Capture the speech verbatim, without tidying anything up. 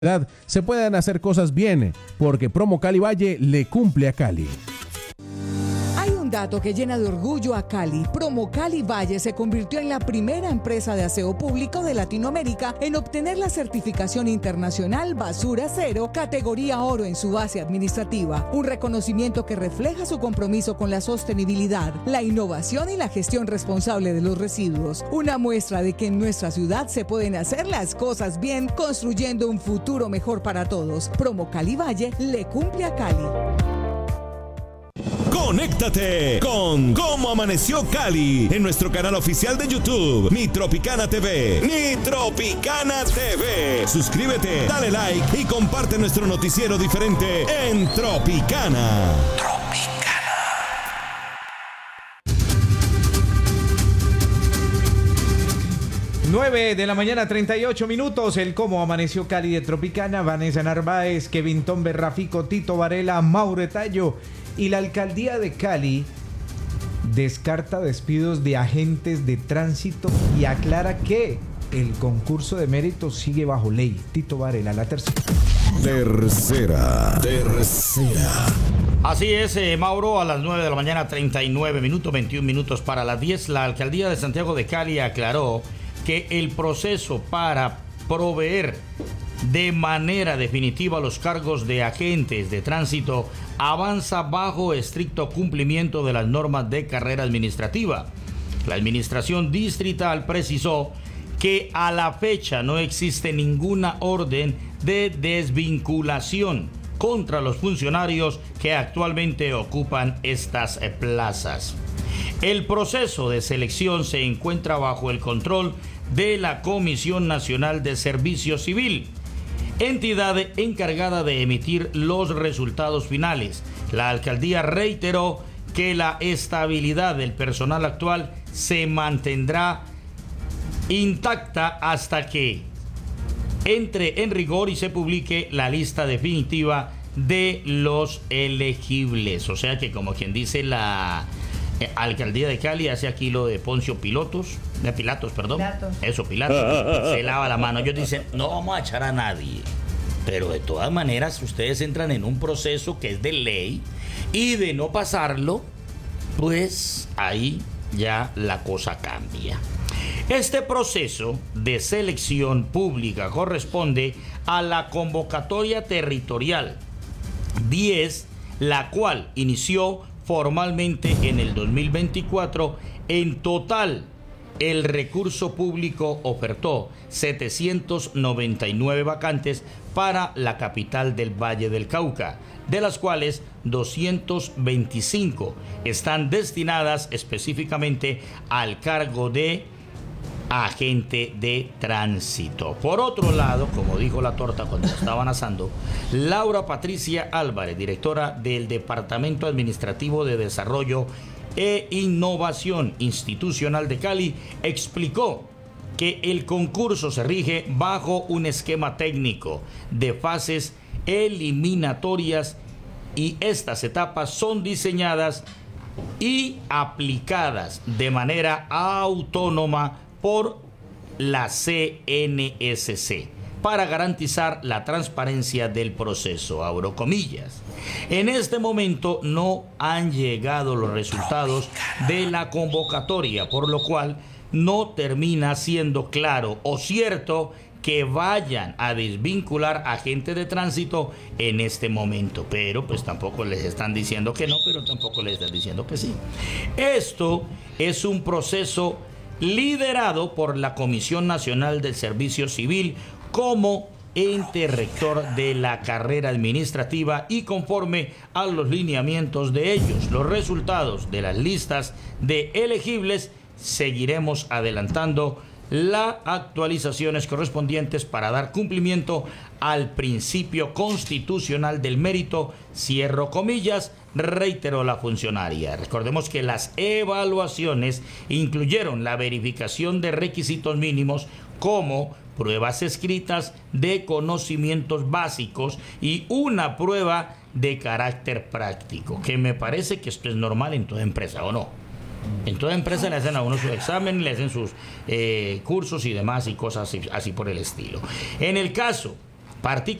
se puedan hacer cosas bien, porque Promo Cali Valle le cumple a Cali. Hay un dato que llena de orgullo a Cali. Promo Cali Valle se convirtió en la primera empresa de aseo público de Latinoamérica en obtener la certificación internacional Basura Cero, categoría oro en su base administrativa. Un reconocimiento que refleja su compromiso con la sostenibilidad, la innovación y la gestión responsable de los residuos. Una muestra de que en nuestra ciudad se pueden hacer las cosas bien, construyendo un futuro mejor para todos. Promo Cali Valle le cumple a Cali. Conéctate con Cómo Amaneció Cali en nuestro canal oficial de YouTube, Mi Tropicana T V. Mi Tropicana T V. Suscríbete, dale like y comparte nuestro noticiero diferente en Tropicana. Tropicana. nueve de la mañana, treinta y ocho minutos. El Cómo Amaneció Cali de Tropicana. Vanessa Narváez, Kevin Tombe, Rafico, Tito Varela, Mauro Tallo. Y la alcaldía de Cali descarta despidos de agentes de tránsito y aclara que el concurso de mérito sigue bajo ley. Tito Varela, la tercera. Tercera. Tercera. Así es, eh, Mauro, a las nueve de la mañana, treinta y nueve minutos, veintiún minutos para las diez. La alcaldía de Santiago de Cali aclaró que el proceso para proveer de manera definitiva los cargos de agentes de tránsito avanza bajo estricto cumplimiento de las normas de carrera administrativa. La administración distrital precisó que a la fecha no existe ninguna orden de desvinculación contra los funcionarios que actualmente ocupan estas plazas. El proceso de selección se encuentra bajo el control de la Comisión Nacional de Servicio Civil, entidad encargada de emitir los resultados finales. La alcaldía reiteró que la estabilidad del personal actual se mantendrá intacta hasta que entre en rigor y se publique la lista definitiva de los elegibles. O sea que, como quien dice, la alcaldía de Cali hace aquí lo de Poncio Pilotos, de Pilatos, perdón. Pilatos. Eso, Pilatos. Se lava la mano. Ellos dicen, no vamos a echar a nadie. Pero de todas maneras, ustedes entran en un proceso que es de ley y de no pasarlo, pues ahí ya la cosa cambia. Este proceso de selección pública corresponde a la convocatoria territorial diez, la cual inició formalmente en el dos mil veinticuatro. En total, el recurso público ofertó setecientas noventa y nueve vacantes para la capital del Valle del Cauca, de las cuales doscientas veinticinco están destinadas específicamente al cargo de agente de tránsito. Por otro lado, como dijo la torta cuando estaban asando, Laura Patricia Álvarez, directora del Departamento Administrativo de Desarrollo e Innovación Institucional de Cali, explicó que el concurso se rige bajo un esquema técnico de fases eliminatorias y estas etapas son diseñadas y aplicadas de manera autónoma por la C N S C para garantizar la transparencia del proceso, abro comillas. En este momento no han llegado los resultados de la convocatoria, por lo cual no termina siendo claro o cierto que vayan a desvincular a gente de tránsito en este momento, pero pues tampoco les están diciendo que no, pero tampoco les están diciendo que sí. Esto es un proceso liderado por la Comisión Nacional del Servicio Civil como ente rector de la carrera administrativa y conforme a los lineamientos de ellos. Los resultados de las listas de elegibles seguiremos adelantando las actualizaciones correspondientes para dar cumplimiento al principio constitucional del mérito, cierro comillas, reiteró la funcionaria. Recordemos que las evaluaciones incluyeron la verificación de requisitos mínimos como pruebas escritas de conocimientos básicos y una prueba de carácter práctico, que me parece que esto es normal en toda empresa, ¿o no? En toda empresa le hacen a uno su examen, le hacen sus eh, cursos y demás y cosas así, así por el estilo. En el caso Partí